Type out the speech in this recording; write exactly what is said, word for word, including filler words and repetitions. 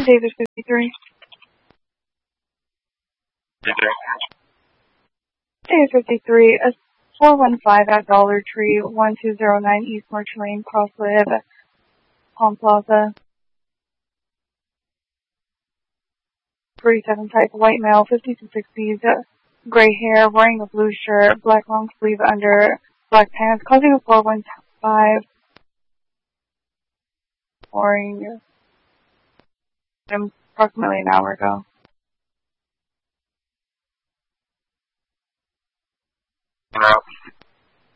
David fifty-three. David fifty-three, a four one five at Dollar Tree, one two zero nine East March Lane, Crosslib, Palm Plaza. forty-seven type, white male, fifty to sixties, uh, gray hair, wearing a blue shirt, black long sleeve under black pants, causing a four one five, wearing approximately an hour ago. No.